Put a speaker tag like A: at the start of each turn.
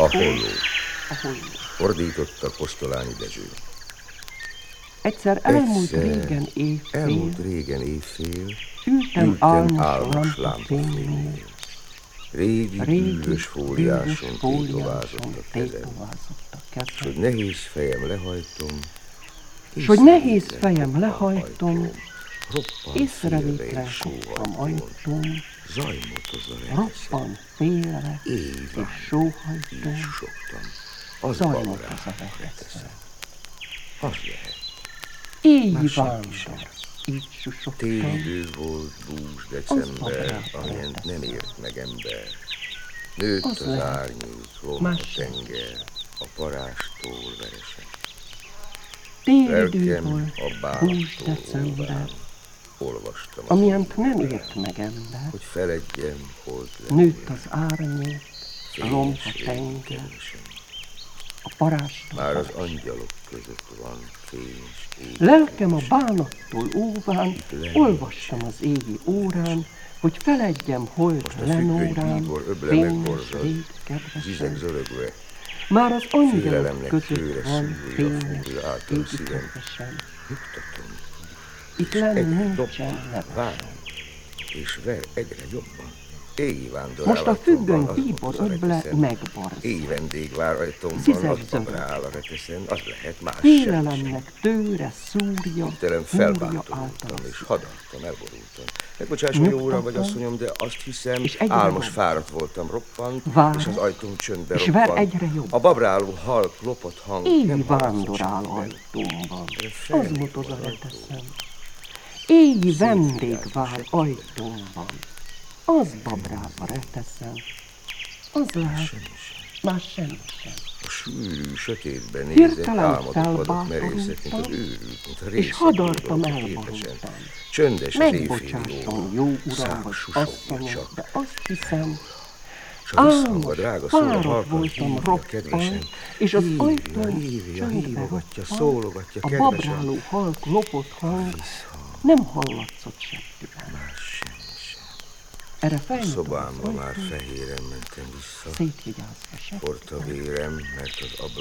A: A holló.
B: A holló.
A: Ordította Kosztolányi Dezső.
B: Egyszer elmúlt régen éjfél, ültem álmos lámpafénynél.
A: Régi bűvös fóliáson tétovázott a kezem, s hogy nehéz fejem lehajtom, észrevétlen koptam ajtóm, zajmot az a reteszem,
B: roppant félre, és sóhajtom,
A: így soktam, az
B: zajmot
A: babrá
B: az a reteszem.
A: az lehet.
B: Éjj vándor, így susogtam,
A: Télidő volt, bús december, amilyen nem ért meg ember. Nőtt az árnyék, lomb a tenger, a parástól veresen.
B: télidő volt,
A: a
B: bús
A: bánattól
B: december,
A: óván, olvastam az
B: amilyent nem
A: újjában,
B: ért meg ember.
A: hogy feledjem, holt
B: Nőtt az árnyék, a lomb a
A: fényes
B: tenger,
A: éjkenesen.
B: a parástól
A: Már az
B: veresen.
A: angyalok között van fényes ég.
B: Lelkem a bánattól óván, olvassam az égi órán, hogy feledjem holt
A: Most a
B: lenórán,
A: függönybíbor öble
B: fényes
A: megborzad,
B: rég
A: zizek
B: kedvesen.
A: zörögve,
B: Már az angyalok
A: félelemnek
B: között
A: főre
B: van
A: szúrja,
B: fényes
A: fúrja által
B: égi
A: szívem.
B: kedvesen.
A: Nyugtatom,
B: Itt
A: és
B: lenn
A: egyre
B: nincsen
A: dobban,
B: nevesen.
A: várom, és ver egyre jobban. Égi vándor
B: Most a
A: állatomban
B: függöny
A: az
B: bíbor
A: volt az a
B: öble
A: reteszem.
B: megbarz.
A: Éj vendég vár ajtómban,
B: Zizek
A: az
B: zörög.
A: babrá áll a reteszen, az lehet más sem.
B: Félelemnek tőre szúrja,
A: Hirtelen
B: fúrja
A: felbátorultam,
B: által
A: és hadartam, elborultam. Megbocsáss meg, jó uram, vagy asszonyom, de azt hiszem,
B: és egyre
A: álmos
B: jobb.
A: fáradt voltam, roppant,
B: Vár,
A: és az ajtóm csöndbe
B: és ver
A: roppant.
B: egyre jobb.
A: A babráló halk, lopott hang
B: Éj
A: nem
B: vándor áll
A: hallatszott
B: ajtómban,
A: semmiben.
B: az volt az a reteszem. Éj vendég vár ajtómban, az babrába reteszem. Az lehet, már semmi sem.
A: A sűrű, sötétben nézett,
B: Hirtelen
A: álmodok adott merészet, mint az
B: felbátorultam,
A: őrült, mint a
B: és
A: részek
B: hadartam,
A: indultak
B: elborultam.
A: képesen. Csöndes az éjféli
B: Megbocsásson, jó uram, vagy
A: susogja
B: asszonyom,
A: csak.
B: de azt hiszem,
A: S a visszhang a
B: álmos,
A: drága szól, a
B: fáradt
A: halkan
B: voltam
A: hívja kedvesen.
B: roppant, és az
A: Hívja,
B: ajtón
A: hívja,
B: csöndbe
A: hívogatja,
B: roppant,
A: szólogatja
B: a
A: kedvesen.
B: babráló halk lopott hang nem hallatszott seppően.
A: Más semmi sem.
B: Erre
A: A
B: felnyitom
A: szobámba
B: az
A: már
B: ajtót,
A: fehéren mentem vissza.
B: szétvigyázva seppően.
A: Forrt a vérem, mert az